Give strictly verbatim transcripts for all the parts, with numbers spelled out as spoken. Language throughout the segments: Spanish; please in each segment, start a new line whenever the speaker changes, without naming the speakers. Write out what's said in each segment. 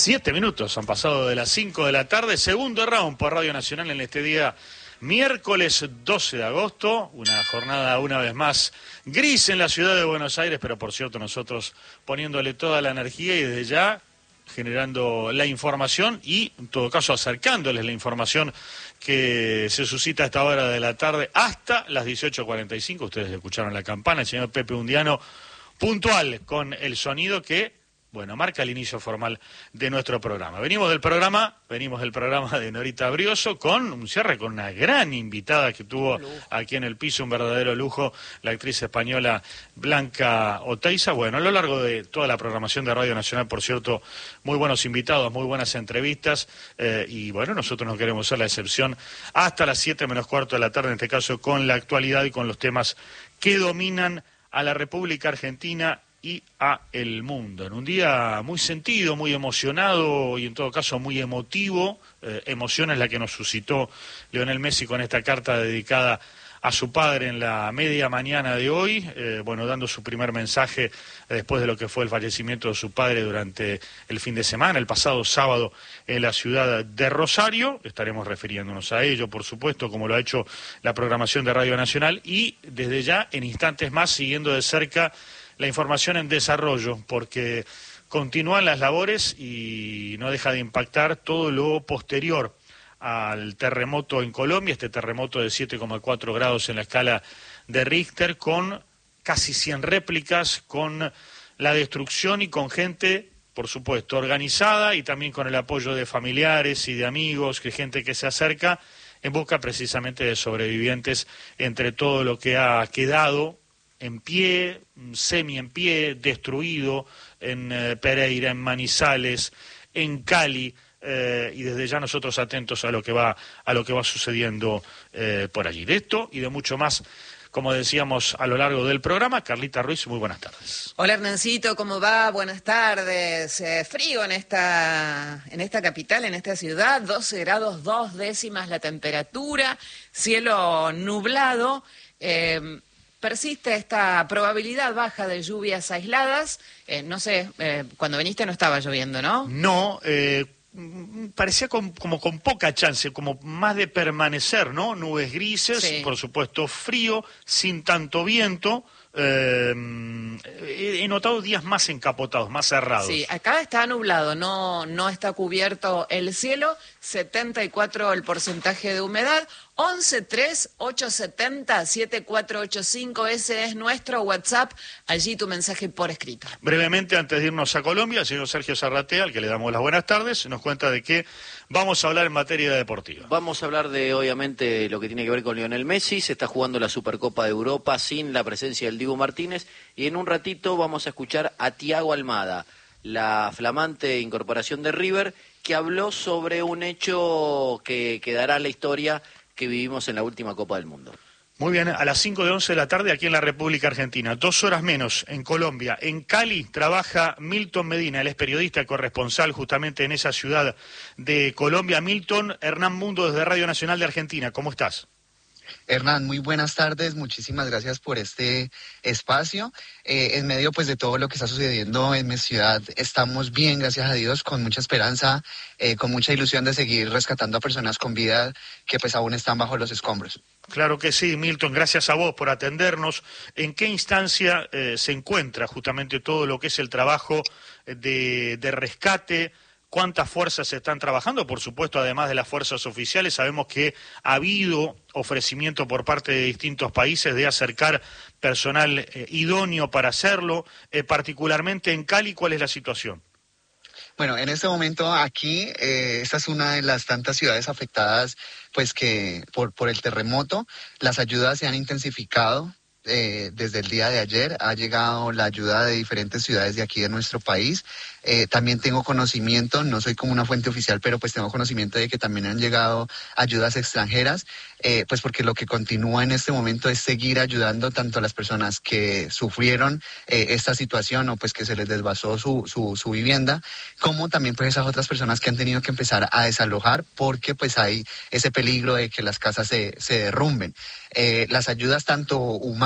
Siete minutos han pasado de las cinco de la tarde, segundo round por Radio Nacional en este día miércoles doce de agosto, una jornada una vez más gris en la ciudad de Buenos Aires, pero por cierto nosotros poniéndole toda la energía y desde ya generando la información y en todo caso acercándoles la información que se suscita a esta hora de la tarde hasta las dieciocho cuarenta y cinco. Ustedes escucharon la campana, el señor Pepe Undiano puntual con el sonido que, bueno, marca el inicio formal de nuestro programa. Venimos del programa, venimos del programa de Norita Brioso con un cierre con una gran invitada que tuvo aquí en el piso, un verdadero lujo, la actriz española Blanca Oteiza. Bueno, a lo largo de toda la programación de Radio Nacional, por cierto, muy buenos invitados, muy buenas entrevistas, eh, y bueno, nosotros no queremos ser la excepción hasta las siete menos cuarto de la tarde, en este caso con la actualidad y con los temas que dominan a la República Argentina y a el mundo. En un día muy sentido, muy emocionado y en todo caso muy emotivo, eh, emoción es la que nos suscitó Lionel Messi con esta carta dedicada a su padre en la media mañana de hoy, eh, bueno, dando su primer mensaje después de lo que fue el fallecimiento de su padre durante el fin de semana, el pasado sábado en la ciudad de Rosario. Estaremos refiriéndonos a ello, por supuesto, como lo ha hecho la programación de Radio Nacional y desde ya, en instantes más, siguiendo de cerca la información en desarrollo, porque continúan las labores y no deja de impactar todo lo posterior al terremoto en Colombia, este terremoto de siete coma cuatro grados en la escala de Richter, con casi cien réplicas, con la destrucción y con gente, por supuesto, organizada y también con el apoyo de familiares y de amigos, que gente que se acerca en busca precisamente de sobrevivientes entre todo lo que ha quedado en pie, semi en pie, destruido en eh, Pereira, en Manizales, en Cali, eh, y desde ya nosotros atentos a lo que va a lo que va sucediendo eh, por allí. De esto y de mucho más, como decíamos a lo largo del programa, Carlita Ruiz, muy buenas tardes.
Hola Hernancito, ¿cómo va? Buenas tardes. Eh, frío en esta, en esta capital, en esta ciudad, doce grados dos décimas la temperatura, cielo nublado. Eh, Persiste esta probabilidad baja de lluvias aisladas. Eh, no sé, eh, cuando viniste no estaba lloviendo, ¿no?
No, eh, parecía con, como con poca chance, como más de permanecer, ¿no? Nubes grises, sí. Por supuesto frío, sin tanto viento. Eh, he notado días más encapotados, más cerrados.
Sí, acá está nublado, no, no está cubierto el cielo, setenta y cuatro el porcentaje de humedad, once tres ocho siete cero siete cuatro ocho cinco, ese es nuestro WhatsApp, allí tu mensaje por escrito.
Brevemente, antes de irnos a Colombia, el señor Sergio Zarratea, al que le damos las buenas tardes, nos cuenta de qué vamos a hablar en materia deportiva.
Vamos a hablar de, obviamente, lo que tiene que ver con Lionel Messi. Se está jugando la Supercopa de Europa sin la presencia del Dibu Martínez. Y en un ratito vamos a escuchar a Thiago Almada, la flamante incorporación de River, que habló sobre un hecho que quedará en la historia que vivimos en la última Copa del Mundo.
Muy bien, a las cinco de once de la tarde aquí en la República Argentina, dos horas menos en Colombia. En Cali trabaja Milton Medina, él es periodista corresponsal justamente en esa ciudad de Colombia. Milton, Hernán Mundo desde Radio Nacional de Argentina, ¿cómo estás?
Hernán, muy buenas tardes, muchísimas gracias por este espacio. Eh, en medio pues de todo lo que está sucediendo en mi ciudad, estamos bien, gracias a Dios, con mucha esperanza, eh, con mucha ilusión de seguir rescatando a personas con vida que pues aún están bajo los escombros.
Claro que sí, Milton, gracias a vos por atendernos. ¿En qué instancia eh, se encuentra justamente todo lo que es el trabajo de, de rescate? ¿Cuántas fuerzas se están trabajando? Por supuesto, además de las fuerzas oficiales, sabemos que ha habido ofrecimiento por parte de distintos países de acercar personal eh, idóneo para hacerlo. Eh, particularmente en Cali, ¿cuál es la situación?
Bueno, en este momento aquí, eh, esta es una de las tantas ciudades afectadas pues que por, por el terremoto. Las ayudas se han intensificado. Eh, desde el día de ayer ha llegado la ayuda de diferentes ciudades de aquí de nuestro país. Eh, también tengo conocimiento, no soy como una fuente oficial, pero pues tengo conocimiento de que también han llegado ayudas extranjeras, eh, pues porque lo que continúa en este momento es seguir ayudando tanto a las personas que sufrieron eh, esta situación o pues que se les desvasó su, su, su vivienda, como también pues esas otras personas que han tenido que empezar a desalojar porque pues hay ese peligro de que las casas se, se derrumben. Eh, las ayudas tanto humanas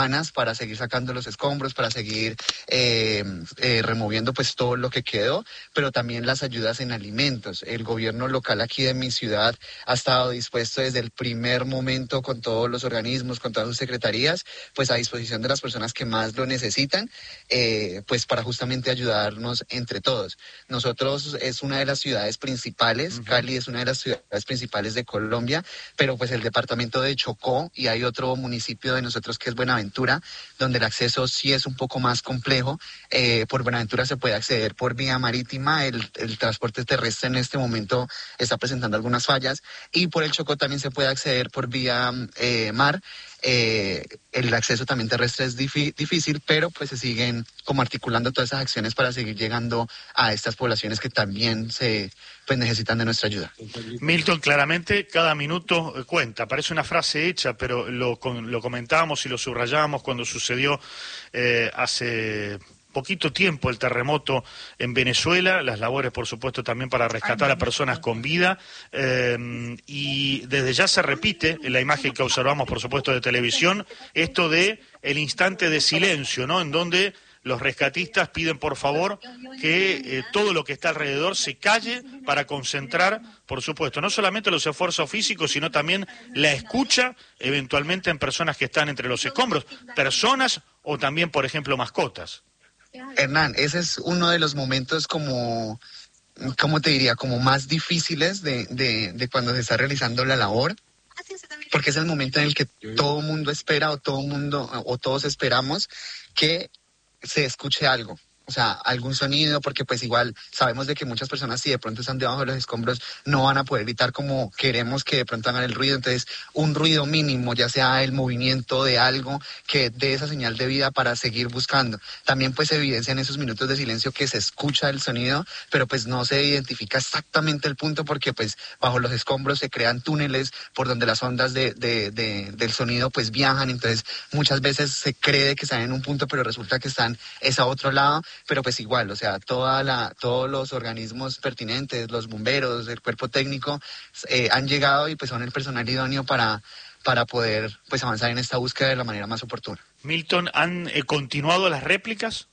humanas para seguir sacando los escombros, para seguir eh, eh, removiendo pues todo lo que quedó, pero también las ayudas en alimentos. El gobierno local aquí de mi ciudad ha estado dispuesto desde el primer momento con todos los organismos, con todas sus secretarías, pues a disposición de las personas que más lo necesitan, eh, pues para justamente ayudarnos entre todos. Nosotros es una de las ciudades principales, uh-huh. Cali es una de las ciudades principales de Colombia, pero pues el departamento de Chocó y hay otro municipio de nosotros que es Buenaventura, donde el acceso sí es un poco más complejo. Eh, por Buenaventura se puede acceder por vía marítima, el, el transporte terrestre en este momento está presentando algunas fallas, y por el Chocó también se puede acceder por vía eh, mar. Eh, el acceso también terrestre es difi- difícil, pero pues se siguen como articulando todas esas acciones para seguir llegando a estas poblaciones que también se pues necesitan de nuestra ayuda.
Milton, claramente cada minuto cuenta, parece una frase hecha, pero lo, lo comentábamos y lo subrayábamos cuando sucedió eh, hace poquito tiempo el terremoto en Venezuela, las labores por supuesto también para rescatar a personas con vida, eh, y desde ya se repite en la imagen que observamos por supuesto de televisión, esto de el instante de silencio, ¿no? En donde los rescatistas piden por favor que eh, todo lo que está alrededor se calle para concentrar, por supuesto, no solamente los esfuerzos físicos, sino también la escucha, eventualmente en personas que están entre los escombros, personas o también, por ejemplo, mascotas.
Hernán, ese es uno de los momentos como, ¿cómo te diría? Como más difíciles de, de, de cuando se está realizando la labor, porque es el momento en el que todo mundo espera o todo mundo o todos esperamos que se escuche algo. O sea, algún sonido, porque pues igual sabemos de que muchas personas si de pronto están debajo de los escombros no van a poder gritar como queremos que de pronto hagan el ruido, entonces un ruido mínimo, ya sea el movimiento de algo que dé esa señal de vida para seguir buscando. También pues se evidencia en esos minutos de silencio que se escucha el sonido, pero pues no se identifica exactamente el punto porque pues bajo los escombros se crean túneles por donde las ondas de, de, de, del sonido pues viajan, entonces muchas veces se cree que están en un punto pero resulta que están es a otro lado. Pero pues igual, o sea, toda la, todos los organismos pertinentes, los bomberos, el cuerpo técnico, eh, han llegado y pues son el personal idóneo para, para poder pues avanzar en esta búsqueda de la manera más oportuna.
Milton, ¿han eh, continuado las réplicas?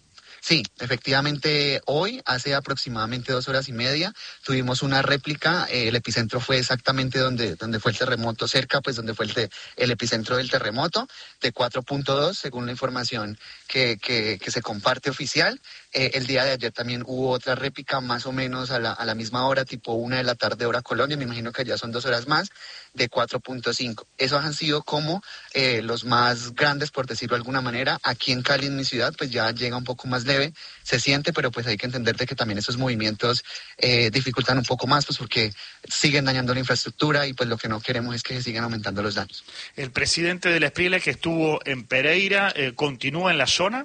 Sí, efectivamente hoy, hace aproximadamente dos horas y media, tuvimos una réplica, eh, el epicentro fue exactamente donde, donde fue el terremoto, cerca pues donde fue el, te, el epicentro del terremoto, de cuatro punto dos, según la información que, que, que se comparte oficial. Eh, el día de ayer también hubo otra réplica más o menos a la, a la misma hora, tipo una de la tarde hora Colombia, me imagino que ya son dos horas más, de cuatro punto cinco. Esos han sido como eh, los más grandes, por decirlo de alguna manera. Aquí en Cali, en mi ciudad, pues ya llega un poco más leve, se siente, pero pues hay que entender de que también esos movimientos eh, dificultan un poco más, pues porque siguen dañando la infraestructura y pues lo que no queremos es que se sigan aumentando los daños.
El presidente de la Espriella, que estuvo en Pereira, eh, ¿continúa en la zona?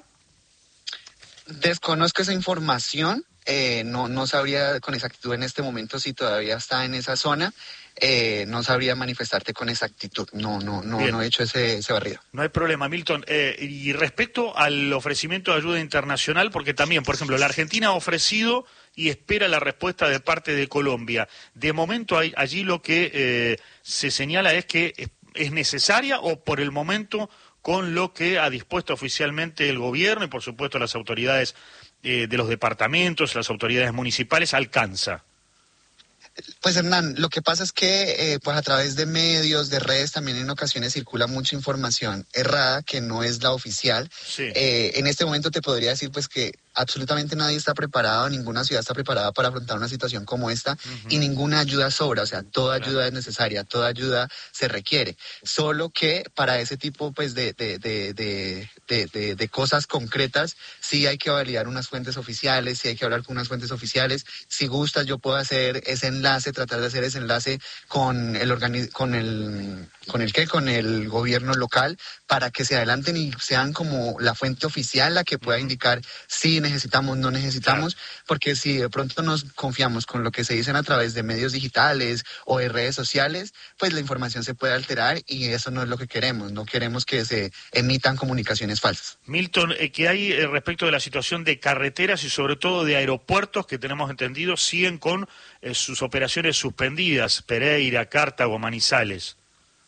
Desconozco esa información, eh, no, no sabría con exactitud en este momento si todavía está en esa zona. Eh, no sabría manifestarte con exactitud, no no no no he hecho ese, ese barrido.
No hay problema, Milton. Eh, y respecto al ofrecimiento de ayuda internacional, porque también, por ejemplo, la Argentina ha ofrecido y espera la respuesta de parte de Colombia. De momento hay, allí lo que eh, se señala es que es, es necesaria o por el momento con lo que ha dispuesto oficialmente el gobierno y por supuesto las autoridades eh, de los departamentos, las autoridades municipales, alcanza.
Pues Hernán, lo que pasa es que eh, pues a través de medios, de redes, también en ocasiones circula mucha información errada que no es la oficial.
Sí.
Eh, en este momento te podría decir pues que absolutamente nadie está preparado, ninguna ciudad está preparada para afrontar una situación como esta, uh-huh. y ninguna ayuda sobra, o sea, toda ayuda claro. es necesaria, toda ayuda se requiere. Solo que para ese tipo pues de, de, de, de, de, de, de cosas concretas sí hay que validar unas fuentes oficiales, sí hay que hablar con unas fuentes oficiales. Si gustas yo puedo hacer ese enlace, tratar de hacer ese enlace con el organi- con el con el qué, con el gobierno local para que se adelanten y sean como la fuente oficial la que pueda indicar si necesitamos, no necesitamos, claro. porque si de pronto nos confiamos con lo que se dicen a través de medios digitales o de redes sociales, pues la información se puede alterar y eso no es lo que queremos, no queremos que se emitan comunicaciones falsas.
Milton, eh, ¿qué hay eh, respecto de la situación de carreteras y sobre todo de aeropuertos que tenemos entendido siguen con eh, sus operaciones suspendidas, Pereira, Cartago, Manizales?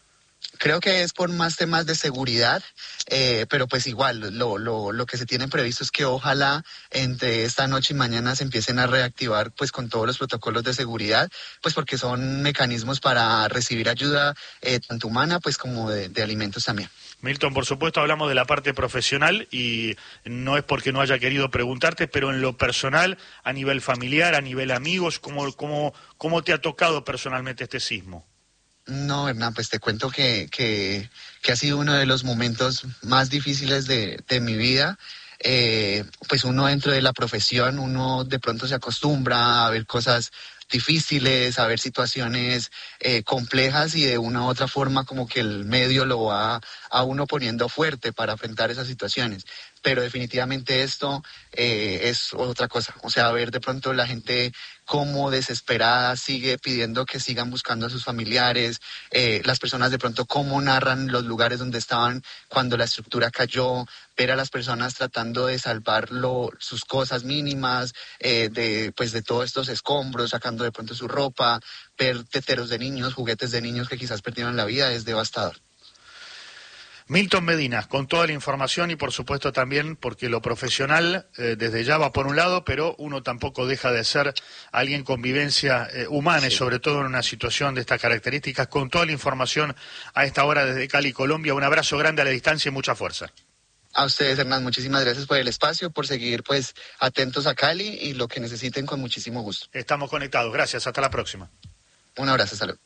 Creo que es por más temas de seguridad, eh, pero pues igual lo, lo, lo que se tiene previsto es que ojalá entre esta noche y mañana se empiecen a reactivar pues con todos los protocolos de seguridad, pues porque son mecanismos para recibir ayuda eh, tanto humana pues como de, de alimentos también.
Milton, por supuesto hablamos de la parte profesional y no es porque no haya querido preguntarte, pero en lo personal, a nivel familiar, a nivel amigos, ¿cómo, cómo, cómo te ha tocado personalmente este sismo?
No, Hernán, pues te cuento que, que, que ha sido uno de los momentos más difíciles de, de mi vida. Eh, pues uno dentro de la profesión, uno de pronto se acostumbra a ver cosas difíciles, a ver situaciones eh, complejas y de una u otra forma como que el medio lo va a uno poniendo fuerte para enfrentar esas situaciones. Pero definitivamente esto eh, es otra cosa. O sea, ver de pronto la gente como desesperada sigue pidiendo que sigan buscando a sus familiares, eh, las personas de pronto cómo narran los lugares donde estaban cuando la estructura cayó, ver a las personas tratando de salvar lo, sus cosas mínimas, eh, de pues de todos estos escombros, sacando de pronto su ropa, ver teteros de niños, juguetes de niños que quizás perdieron la vida, es devastador.
Milton Medina, con toda la información y por supuesto también porque lo profesional eh, desde ya va por un lado, pero uno tampoco deja de ser alguien con vivencia eh, humana, sí. Y sobre todo en una situación de estas características, con toda la información a esta hora desde Cali, Colombia. Un abrazo grande a la distancia y mucha fuerza.
A ustedes, Hernán, muchísimas gracias por el espacio, por seguir pues atentos a Cali y lo que necesiten con muchísimo gusto.
Estamos conectados, gracias, hasta la próxima.
Un abrazo, salud.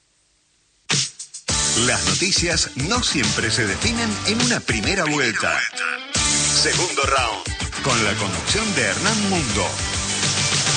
Las noticias no siempre se definen en una primera vuelta. Segundo round, con la conducción de Hernán Mundo.